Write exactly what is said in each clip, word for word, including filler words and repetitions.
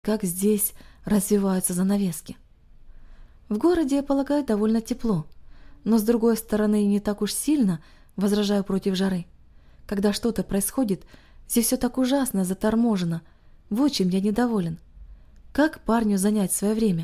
как здесь развиваются занавески. В городе, я полагаю, довольно тепло, но с другой стороны не так уж сильно, возражаю против жары. Когда что-то происходит, здесь все так ужасно заторможено. Вот чем я недоволен. Как парню занять свое время?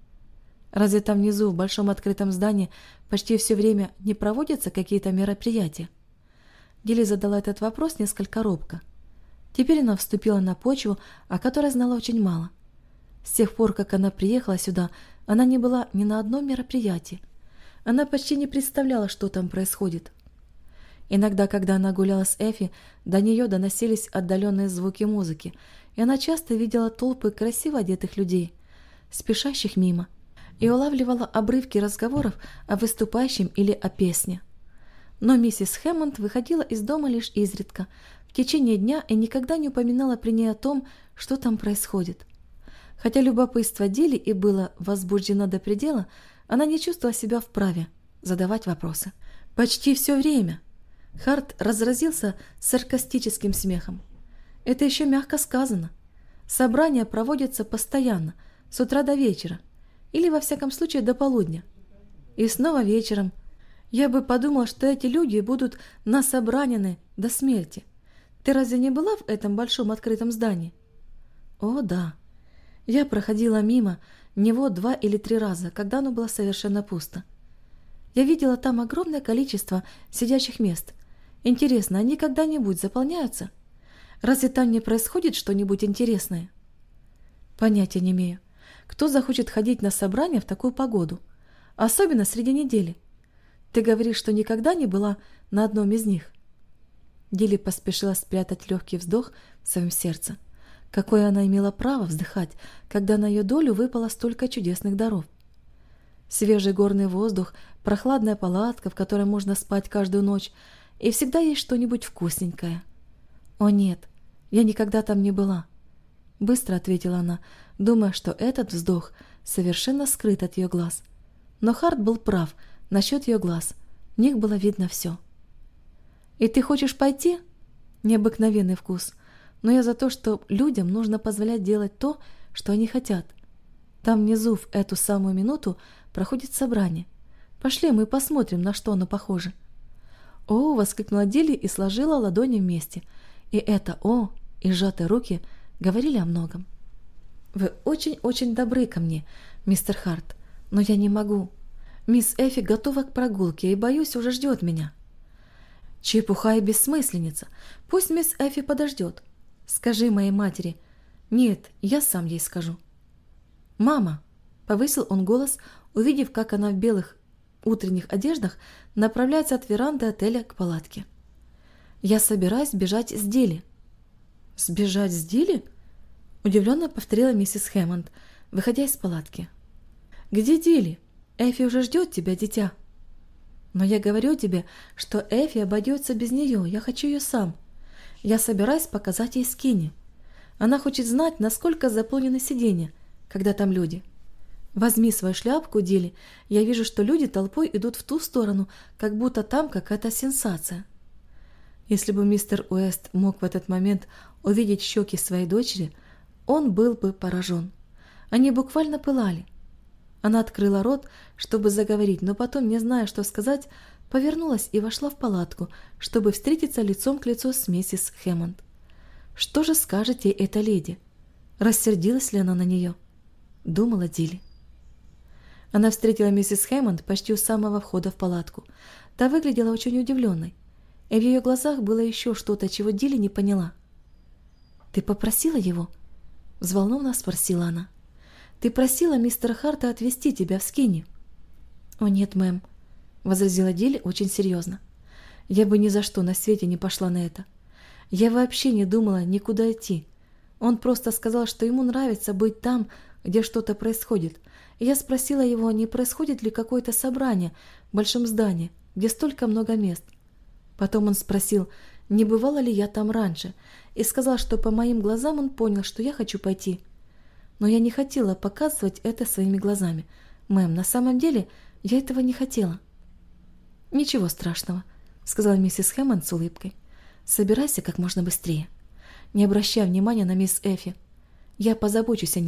Разве там внизу, в большом открытом здании, почти все время не проводятся какие-то мероприятия? Дилли задала этот вопрос несколько робко. Теперь она вступила на почву, о которой знала очень мало. С тех пор, как она приехала сюда, она не была ни на одном мероприятии. Она почти не представляла, что там происходит. Иногда, когда она гуляла с Эфи, до нее доносились отдаленные звуки музыки, и она часто видела толпы красиво одетых людей, спешащих мимо, и улавливала обрывки разговоров о выступающем или о песне. Но миссис Хэммонд выходила из дома лишь изредка, в течение дня, и никогда не упоминала при ней о том, что там происходит. Хотя любопытство Дилли и было возбуждено до предела, она не чувствовала себя вправе задавать вопросы. Почти все время. Харт разразился саркастическим смехом. Это еще мягко сказано. Собрания проводятся постоянно, с утра до вечера, или во всяком случае до полудня. И снова вечером. Я бы подумала, что эти люди будут насобранены до смерти. Ты разве не была в этом большом открытом здании? О, да. Я проходила мимо него два или три раза, когда оно было совершенно пусто. Я видела там огромное количество сидящих мест. Интересно, они когда-нибудь заполняются? Разве там не происходит что-нибудь интересное? Понятия не имею. Кто захочет ходить на собрания в такую погоду? Особенно среди недели. Ты говоришь, что никогда не была на одном из них? Дилли поспешила спрятать легкий вздох в своем сердце. Какое она имела право вздыхать, когда на ее долю выпало столько чудесных даров? Свежий горный воздух, прохладная палатка, в которой можно спать каждую ночь, и всегда есть что-нибудь вкусненькое. О нет, я никогда там не была. Быстро ответила она, думая, что этот вздох совершенно скрыт от ее глаз. Но Харт был прав насчет ее глаз, в них было видно все. «И ты хочешь пойти?» Необыкновенный вкус. Но я за то, что людям нужно позволять делать то, что они хотят. Там внизу в эту самую минуту проходит собрание. Пошли, мы посмотрим, на что оно похоже. «О!» — воскликнула Дилли и сложила ладони вместе. И это «о» и сжатые руки говорили о многом. «Вы очень-очень добры ко мне, мистер Харт, но я не могу. Мисс Эфи готова к прогулке и, боюсь, уже ждет меня». «Чепуха и бессмысленица. Пусть мисс Эфи подождет. Скажи моей матери». «Нет, я сам ей скажу». «Мама!» — повысил он голос, увидев, как она в белых утренних одеждах направляется от веранды отеля к палатке. «Я собираюсь бежать с Дилли». «Сбежать с Дилли?» — удивленно повторила миссис Хэммонд, выходя из палатки. «Где Дилли? Эфи уже ждет тебя, дитя». «Но я говорю тебе, что Эфи обойдется без нее, я хочу ее сам. Я собираюсь показать ей скини. Она хочет знать, насколько заполнены сиденья, когда там люди. Возьми свою шляпку, Дилли, я вижу, что люди толпой идут в ту сторону, как будто там какая-то сенсация». Если бы мистер Уэст мог в этот момент увидеть щеки своей дочери, он был бы поражен. Они буквально пылали. Она открыла рот, чтобы заговорить, но потом, не зная, что сказать, повернулась и вошла в палатку, чтобы встретиться лицом к лицу с миссис Хэммонд. Что же скажет ей эта леди? Рассердилась ли она на нее? Думала Дилли. Она встретила миссис Хэммонд почти у самого входа в палатку. Та выглядела очень удивленной, и в ее глазах было еще что-то, чего Дилли не поняла. «Ты попросила его?» — взволнованно спросила она. «Ты просила мистера Харта отвезти тебя в Скинни?» «О нет, мэм», — возразила Дилли очень серьезно. «Я бы ни за что на свете не пошла на это. Я вообще не думала никуда идти. Он просто сказал, что ему нравится быть там, где что-то происходит. И я спросила его, не происходит ли какое-то собрание в большом здании, где столько много мест. Потом он спросил, не бывала ли я там раньше, и сказал, что по моим глазам он понял, что я хочу пойти. Но я не хотела показывать это своими глазами. Мэм, на самом деле я этого не хотела». «Ничего страшного», — сказала миссис Хэммонд с улыбкой. «Собирайся как можно быстрее. Не обращай внимания на мисс Эфи. Я позабочусь о